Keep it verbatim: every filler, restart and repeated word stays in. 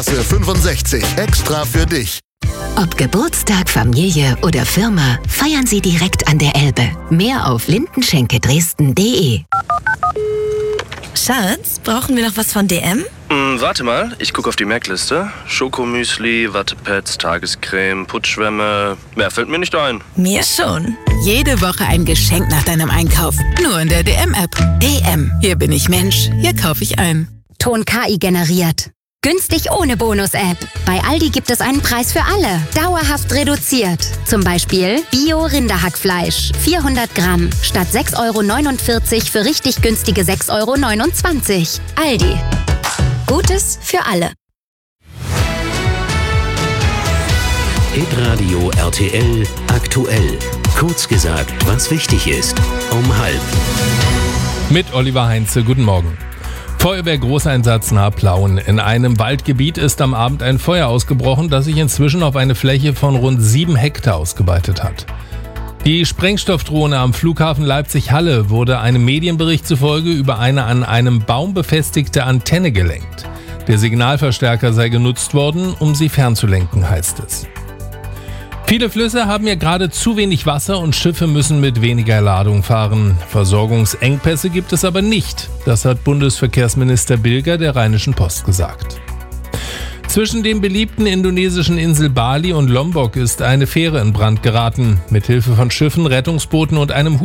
fünfundsechzig extra für dich. Ob Geburtstag, Familie oder Firma, feiern Sie direkt an der Elbe. Mehr auf lindenschenke-dresden punkt de. Schatz, brauchen wir noch was von D M? Hm, warte mal, ich gucke auf die Merkliste. Schokomüsli, Wattepads, Tagescreme, Putzschwämme. Mehr fällt mir nicht ein. Mir schon. Jede Woche ein Geschenk nach deinem Einkauf. Nur in der D M-App. D M. Hier bin ich Mensch. Hier kaufe ich ein. Ton K I generiert. Günstig ohne Bonus-App. Bei Aldi gibt es einen Preis für alle. Dauerhaft reduziert. Zum Beispiel Bio-Rinderhackfleisch. vierhundert Gramm. Statt sechs Euro neunundvierzig für richtig günstige sechs Euro neunundzwanzig. Aldi. Gutes für alle. Hitradio R T L aktuell. Kurz gesagt, was wichtig ist. Um halb. Mit Oliver Heinze, guten Morgen. Feuerwehr-Großeinsatz nahe Plauen. In einem Waldgebiet ist am Abend ein Feuer ausgebrochen, das sich inzwischen auf eine Fläche von rund sieben Hektar ausgeweitet hat. Die Sprengstoffdrohne am Flughafen Leipzig-Halle wurde einem Medienbericht zufolge über eine an einem Baum befestigte Antenne gelenkt. Der Signalverstärker sei genutzt worden, um sie fernzulenken, heißt es. Viele Flüsse haben ja gerade zu wenig Wasser und Schiffe müssen mit weniger Ladung fahren. Versorgungsengpässe gibt es aber nicht. Das hat Bundesverkehrsminister Bilger der Rheinischen Post gesagt. Zwischen dem beliebten indonesischen Insel Bali und Lombok ist eine Fähre in Brand geraten. Mithilfe von Schiffen, Rettungsbooten und einem